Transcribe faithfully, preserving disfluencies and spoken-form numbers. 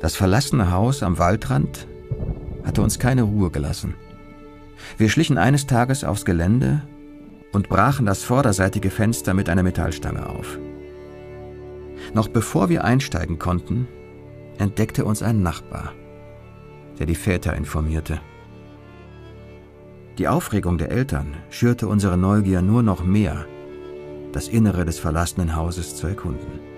Das verlassene Haus am Waldrand hatte uns keine Ruhe gelassen. Wir schlichen eines Tages aufs Gelände und brachen das vorderseitige Fenster mit einer Metallstange auf. Noch bevor wir einsteigen konnten, entdeckte uns ein Nachbar, der die Väter informierte. Die Aufregung der Eltern schürte unsere Neugier nur noch mehr, das Innere des verlassenen Hauses zu erkunden.